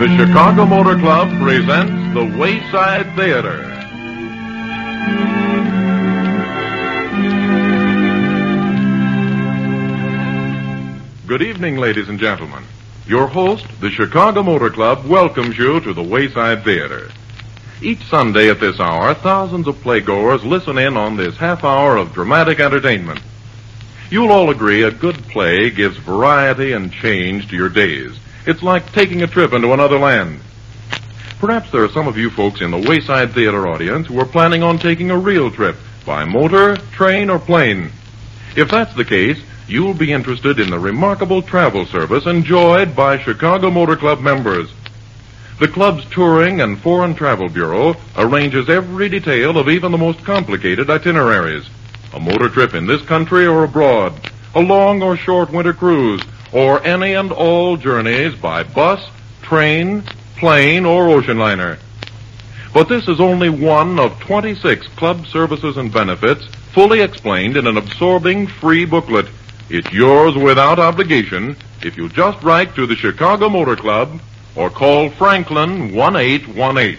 The Chicago Motor Club presents the Wayside Theater. Good evening, ladies and gentlemen. Your host, the Chicago Motor Club, welcomes you to the Wayside Theater. Each Sunday at this hour, thousands of playgoers listen in on this half hour of dramatic entertainment. You'll all agree a good play gives variety and change to your days. It's like taking a trip into another land. Perhaps there are some of you folks in the Wayside Theater audience who are planning on taking a real trip by motor, train, or plane. If that's the case, you'll be interested in the remarkable travel service enjoyed by Chicago Motor Club members. The club's touring and foreign travel bureau arranges every detail of even the most complicated itineraries. A motor trip in this country or abroad, a long or short winter cruise, or any and all journeys by bus, train, plane, or ocean liner. But this is only one of 26 club services and benefits fully explained in an absorbing free booklet. It's yours without obligation if you just write to the Chicago Motor Club or call Franklin 1818.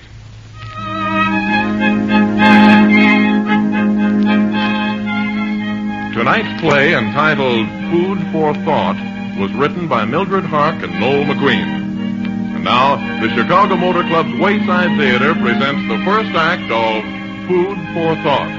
Tonight's play, entitled Food for Thought, was written by Mildred Hark and Noel McQueen. And now, the Chicago Motor Club's Wayside Theater presents the first act of Food for Thought.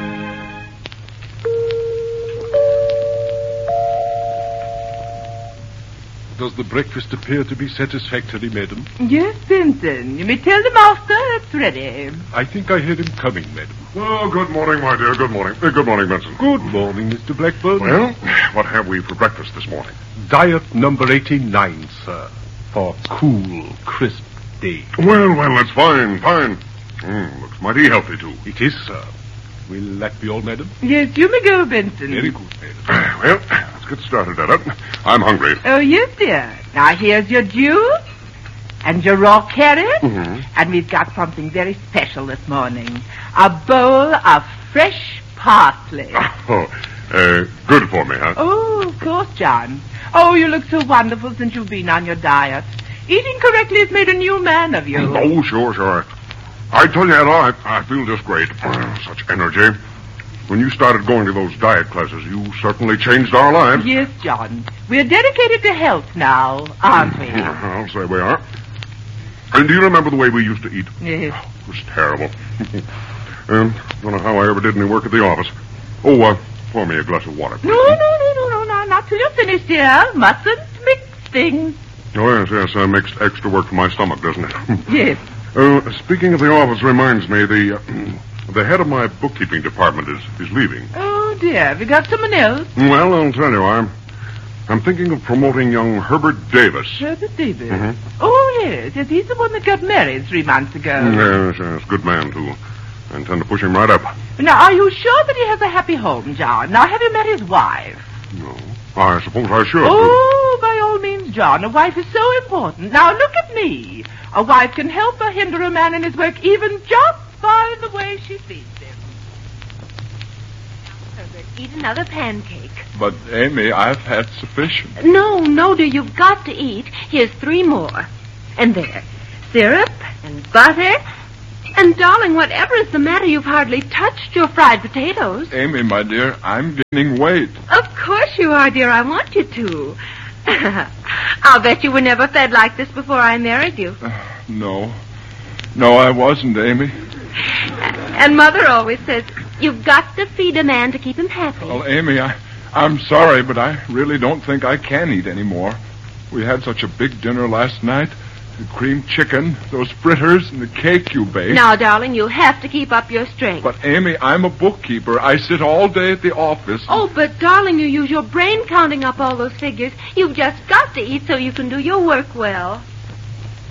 Does the breakfast appear to be satisfactory, madam? Yes, Benson. You may tell the master it's ready. I think I hear him coming, madam. Oh, good morning, my dear. Good morning. Good morning, Benson. Good morning, Mr. Blackburn. Well, what have we for breakfast this morning? Diet number 89, sir. For cool, crisp day. Well, that's fine. Looks mighty healthy, too. It is, sir. Will that be all, madam? Yes, you may go, Benson. Very good, madam. Well, let's get started at it. I'm hungry. Oh, yes, dear. Now, here's your juice and your raw carrot. Mm-hmm. And we've got something very special this morning. A bowl of fresh parsley. Good for me, huh? Oh, of course, John. Oh, you look so wonderful since you've been on your diet. Eating correctly has made a new man of you. Oh, sure. I tell you, Ella, I feel just great. Such energy. When you started going to those diet classes, you certainly changed our lives. Yes, John. We're dedicated to health now, aren't we? I'll say we are. And do you remember the way we used to eat? Yes. Oh, it was terrible. Don't know how I ever did any work at the office. Oh, pour me a glass of water, please. No, not till you're finished, dear. Mustn't mix things. Oh, yes, makes extra work for my stomach, doesn't it? Yes. Speaking of the office reminds me, the head of my bookkeeping department is leaving. Oh, dear. Have you got someone else? Well, I'll tell you, I'm thinking of promoting young Herbert Davis. Herbert Davis? Mm-hmm. Oh, yes. He's the one that got married 3 months ago. Yes, good man, too. I intend to push him right up. Now, are you sure that he has a happy home, John? Now, have you met his wife? No. I suppose I should. Oh, by all means, John. A wife is so important. Now, look at me. A wife can help or hinder a man in his work even just by the way she feeds him. Herbert, eat another pancake. But, Amy, I've had sufficient. No, dear, you've got to eat. Here's 3 more. And there. Syrup and butter. And, darling, whatever is the matter, you've hardly touched your fried potatoes. Amy, my dear, I'm gaining weight. Of course you are, dear. I want you to. I'll bet you were never fed like this before I married you. No, I wasn't, Amy. And Mother always says, you've got to feed a man to keep him happy. Well, Amy, I'm sorry, but I really don't think I can eat anymore. We had such a big dinner last night. The cream chicken, those fritters, and the cake you baked. Now, darling, you have to keep up your strength. But, Amy, I'm a bookkeeper. I sit all day at the office. Oh, but, darling, you use your brain counting up all those figures. You've just got to eat so you can do your work well.